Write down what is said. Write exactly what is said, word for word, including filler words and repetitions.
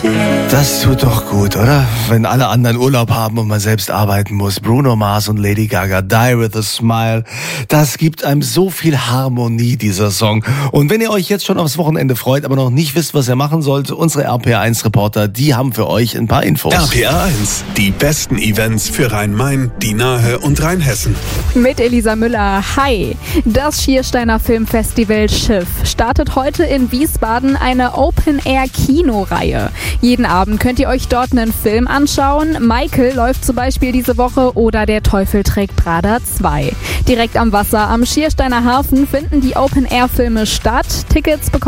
Das tut doch gut, oder? Wenn alle anderen Urlaub haben und man selbst arbeiten muss. Bruno Mars und Lady Gaga, Die With A Smile. Das gibt einem so viel Harmonie, dieser Song. Und wenn ihr euch jetzt schon aufs Wochenende freut, aber noch nicht wisst, was ihr machen sollt, unsere R P R eins Reporter, die haben für euch ein paar Infos. R P R eins, die besten Events für Rhein-Main, die Nahe und Rheinhessen. Mit Elisa Müller. Hi! Das Schiersteiner Filmfestival Schiff startet heute in Wiesbaden eine Open-Air-Kinoreihe. Jeden Abend könnt ihr euch dort einen Film anschauen. Michael läuft zum Beispiel diese Woche oder Der Teufel trägt Prada zwei. Direkt am Wasser am Schiersteiner Hafen finden die Open-Air-Filme statt. Tickets bekommt